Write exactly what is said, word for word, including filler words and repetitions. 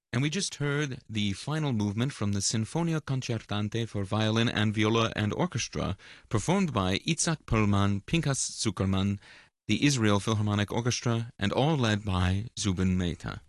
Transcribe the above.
And we just heard the final movement from the Sinfonia Concertante for violin and viola and orchestra, performed by Itzhak Perlman, Pinchas Zuckerman, the Israel Philharmonic Orchestra, and all led by Zubin Mehta.